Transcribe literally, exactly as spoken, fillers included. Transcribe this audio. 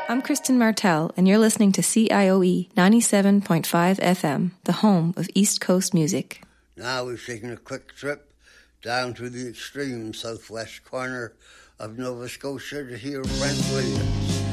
I'm Kristen Martell, and you're listening to C I O E ninety-seven point five F M, the home of East Coast music. Now we've taken a quick trip down to the extreme southwest corner of Nova Scotia to hear Brent Williams.